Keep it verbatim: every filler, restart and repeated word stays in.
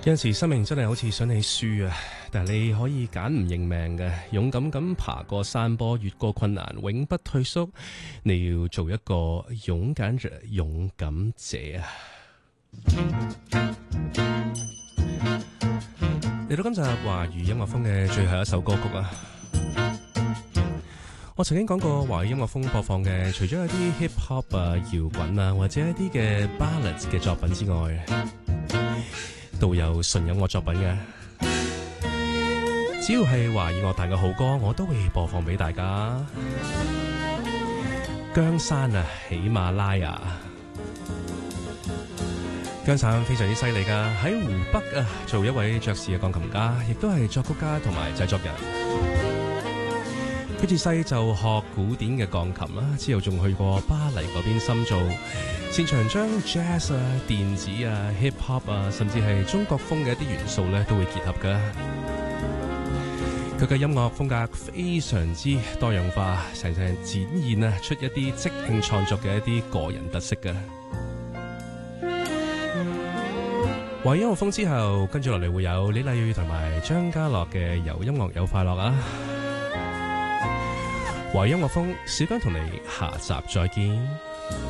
有陣時生命真係好似想你輸啊，但係你可以揀唔認命嘅，勇敢咁爬過山坡，越過困難，永不退縮。你要做一個勇敢者，勇敢者啊！嚟到今集華語音樂風嘅最後一首歌曲啊！我曾經講過華語音樂風播放嘅，除咗一啲 hip hop 啊、搖滾啊，或者一啲嘅 ballads 嘅作品之外，都有純音樂作品嘅。只要係華語樂壇嘅好歌，我都會播放俾大家。姜山啊，喜馬拉雅，姜山非常之犀利噶，喺湖北啊做一位爵士嘅鋼琴家，亦都係作曲家同埋製作人。佢自細就學古典嘅鋼琴啦，之後仲去過巴黎嗰邊深造，擅長將 jazz 啊、電子啊、hip hop 啊，甚至係中國風嘅一啲元素咧，都會結合噶。佢嘅音樂風格非常之多樣化，成成展現啊出一啲即興創作嘅一啲個人特色嘅。華語音樂風之後，跟住落嚟會有李麗蕊同埋張家樂嘅有音樂有快樂啊！華語音樂風，小剛同你下集再見。